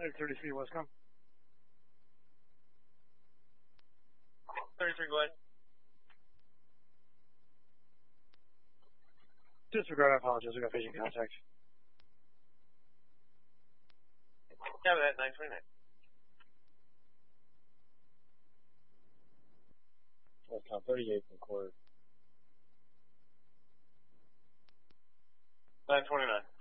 33 Westcom. 33, go ahead. Disregard, I apologize. We got patient contact. Yeah, but at 929. Westcom 38 from quarter. 929.